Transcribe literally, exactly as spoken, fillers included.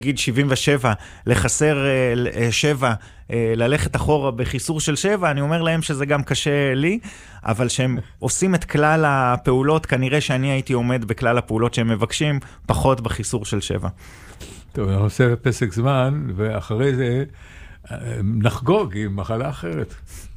גיל שבעים ושבע, לחסר שבע, ללכת אחורה בחיסור של שבע, אני אומר להם שזה גם קשה לי, אבל שהם עושים את כלל הפעולות, כנראה שאני הייתי עומד בכלל הפעולות שהם מבקשים, פחות בחיסור של שבע. טוב, אנחנו עושה פסק זמן, ואחרי זה נחגוג עם מחלה אחרת.